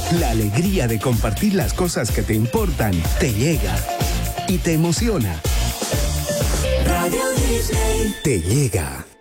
La alegría de compartir las cosas que te importan te llega y te emociona. Radio Disney Te llega.